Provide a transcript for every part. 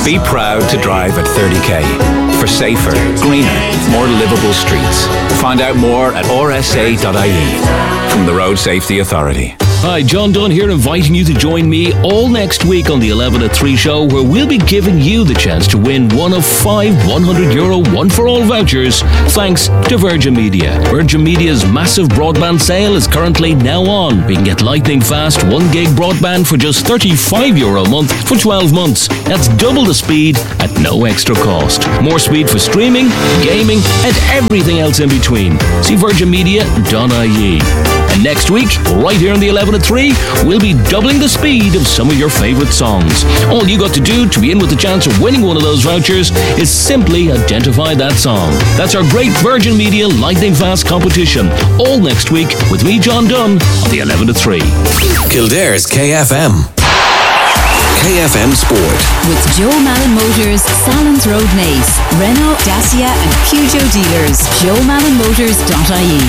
Be proud to drive at 30k for safer, greener, more livable streets. Find out more at rsa.ie from the Road Safety Authority. Hi, John Dunn here, inviting you to join me all next week on the 11 at 3 show, where we'll be giving you the chance to win one of 5 €100 one-for-all vouchers, thanks to Virgin Media. Virgin Media's massive broadband sale is currently now on. We can get lightning fast 1 gig broadband for just €35 a month for 12 months. That's double the speed at no extra cost. More speed for streaming, gaming, and everything else in between. See virginmedia.ie. And next week, right here on the 11 at 3, we'll be doubling the speed of some of your favourite songs. All you got to do to be in with the chance of winning one of those vouchers is simply identify that song. That's our great Virgin Media lightning fast competition. All next week with me, John Dunn, on the 11 at 3. Kildare's KFM. KFM Sport. With Joe Malin Motors, Salons Road Naas, Renault, Dacia and Peugeot dealers. JoeMalinMotors.ie.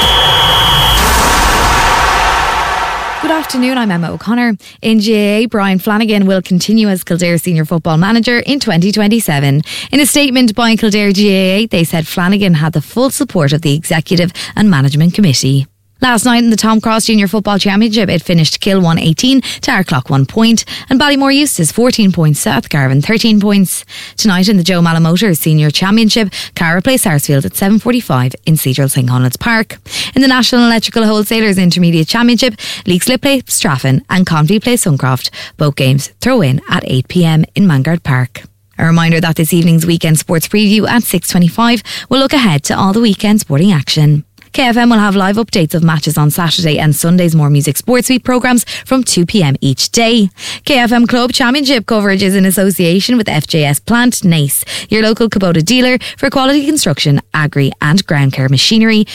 Good afternoon, I'm Emma O'Connor. In GAA, Brian Flanagan will continue as Kildare Senior Football Manager in 2027. In a statement by Kildare GAA, they said Flanagan had the full support of the Executive and Management Committee. Last night in the Tom Cross Junior Football Championship, it finished Kilwan 18, Tarclock 1 point, and Ballymore Eustace 14 points, South Garvan 13 points. Tonight in the Joe Malin Motors Senior Championship, Cara play Sarsfield at 7:45 in Cedral St Honors Park. In the National Electrical Wholesalers Intermediate Championship, Leixlip play Straffan and Convy play Suncroft. Both games throw in at 8 p.m. in Mangard Park. A reminder that this evening's weekend sports preview at 6:25 will look ahead to all the weekend sporting action. KFM will have live updates of matches on Saturday and Sunday's More Music Sports Week programmes from 2 p.m. each day. KFM Club Championship coverage is in association with FJS Plant Naas, your local Kubota dealer for quality construction, agri and ground care machinery,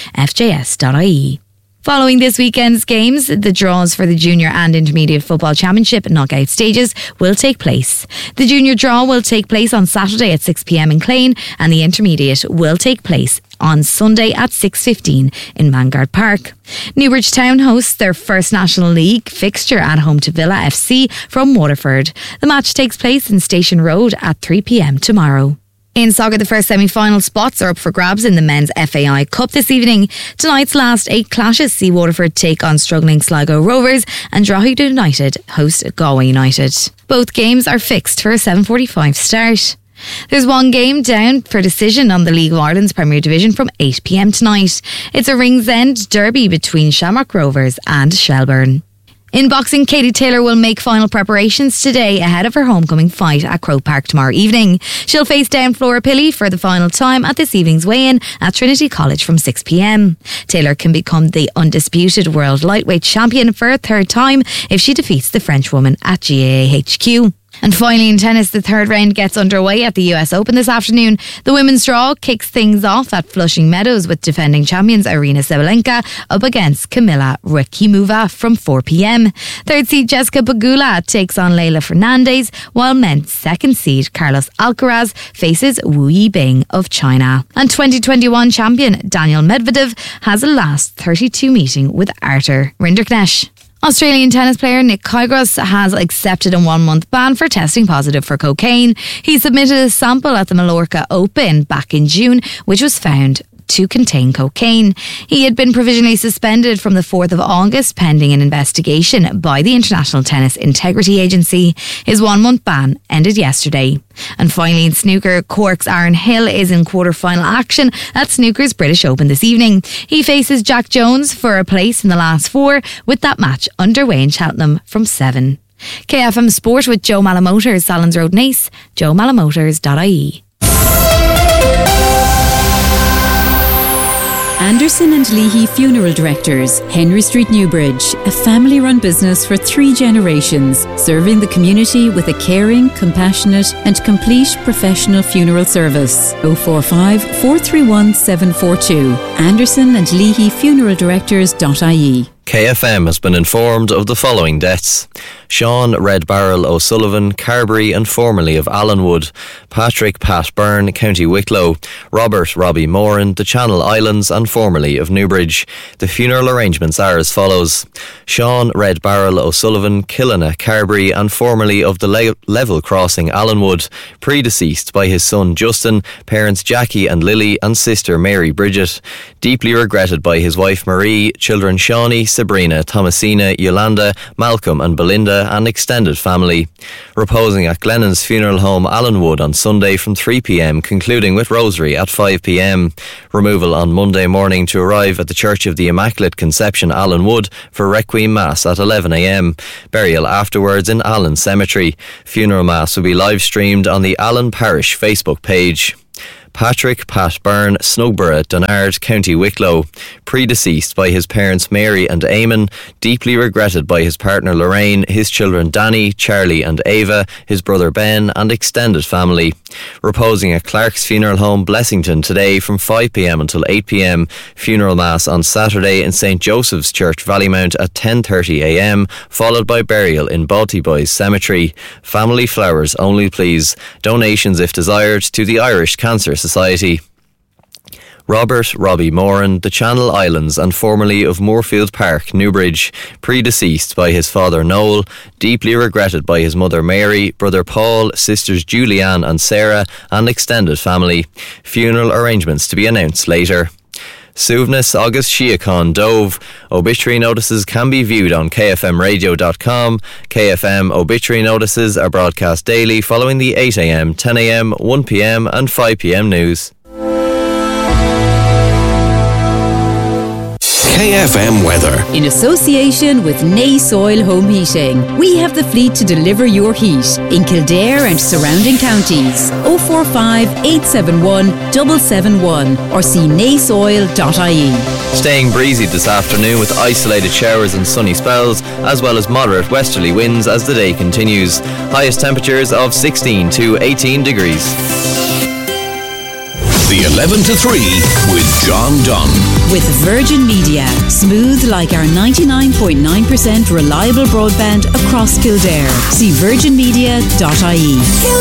fjs.ie. Following this weekend's games, the draws for the Junior and Intermediate Football Championship knockout stages will take place. The Junior draw will take place on Saturday at 6 p.m. in Clane, and the Intermediate will take place on Sunday at 6:15 in Mangard Park. Newbridge Town hosts their first National League fixture at home to Villa FC from Waterford. The match takes place in Station Road at 3 p.m. tomorrow. In soccer, the first semi-final spots are up for grabs in the Men's FAI Cup this evening. Tonight's last 8 clashes see Waterford take on struggling Sligo Rovers and Drogheda United host Galway United. Both games are fixed for a 7:45 start. There's one game down for decision on the League of Ireland's Premier Division from 8 p.m. tonight. It's a Ringsend derby between Shamrock Rovers and Shelbourne. In boxing, Katie Taylor will make final preparations today ahead of her homecoming fight at Croke Park tomorrow evening. She'll face down Flora Pilley for the final time at this evening's weigh-in at Trinity College from 6 p.m. Taylor can become the undisputed world lightweight champion for a third time if she defeats the Frenchwoman at GAA HQ. And finally in tennis, the third round gets underway at the US Open this afternoon. The women's draw kicks things off at Flushing Meadows with defending champions Irina Sabalenka up against Kamila Rakimova from 4 p.m. Third seed Jessica Pegula takes on Leylah Fernandez, while men's second seed Carlos Alcaraz faces Wu Yibing of China. And 2021 champion Daniel Medvedev has a last 32 meeting with Artur Rinderknecht. Australian tennis player Nick Kyrgios has accepted a 1-month ban for testing positive for cocaine. He submitted a sample at the Mallorca Open back in June, which was found to contain cocaine. He had been provisionally suspended from the 4th of August pending an investigation by the International Tennis Integrity Agency. His 1-month ban ended yesterday. And finally in snooker, Cork's Aaron Hill is in quarter-final action at snooker's British Open this evening. He faces Jack Jones for a place in the last 4, with that match underway in Cheltenham from 7. KFM Sport with Joe Malin Motors, Salons Road Naas, JoeMalinMotors.ie. Anderson and Leahy Funeral Directors, Henry Street, Newbridge, a family-run business for 3 generations, serving the community with a caring, compassionate and complete professional funeral service. 045 431 742. Anderson and Leahy Funeral Directors.ie. KFM has been informed of the following deaths. Sean Red Barrel O'Sullivan, Carberry and formerly of Allenwood, Patrick Pat Byrne, County Wicklow, Robert Robbie Moran, the Channel Islands and formerly of Newbridge. The funeral arrangements are as follows: Sean Red Barrel O'Sullivan, Killina, Carberry and formerly of the Level Crossing, Allenwood, predeceased by his son Justin, parents Jackie and Lily and sister Mary Bridget, deeply regretted by his wife Marie, children Shawnee, Sabrina, Thomasina, Yolanda, Malcolm and Belinda and extended family. Reposing at Glennon's Funeral Home, Allenwood on Sunday from 3 p.m, concluding with Rosary at 5 p.m. Removal on Monday morning to arrive at the Church of the Immaculate Conception, Allenwood, for Requiem Mass at 11 a.m. Burial afterwards in Allen Cemetery. Funeral Mass will be live streamed on the Allen Parish Facebook page. Patrick Pat Byrne, Snugborough, Donard, County Wicklow, predeceased by his parents Mary and Eamon, deeply regretted by his partner Lorraine, his children Danny, Charlie and Ava, his brother Ben and extended family. Reposing at Clark's Funeral Home, Blessington today from 5 p.m. until 8 p.m. Funeral Mass on Saturday in St. Joseph's Church, Vallymount at 10:30 a.m, followed by burial in Baltiboys Cemetery. Family flowers only please. Donations if desired to the Irish Cancer Society. Robert Robbie Moran, the Channel Islands and formerly of Moorfield Park, Newbridge, predeceased by his father Noel, deeply regretted by his mother Mary, brother Paul, sisters Julianne and Sarah and extended family. Funeral arrangements to be announced later. Suivnas August Shiacon Dove. Obituary notices can be viewed on kfmradio.com. KFM obituary notices are broadcast daily following the 8 a.m, 10 a.m, 1 p.m and 5 p.m news. KFM weather. In association with Nay Soil Home Heating, we have the fleet to deliver your heat in Kildare and surrounding counties. 045 871 771 or see naysoil.ie. Staying breezy this afternoon with isolated showers and sunny spells, as well as moderate westerly winds as the day continues. Highest temperatures of 16 to 18 degrees. The 11 to 3 with John Dunn. With Virgin Media, smooth like our 99.9% reliable broadband across Kildare. See virginmedia.ie.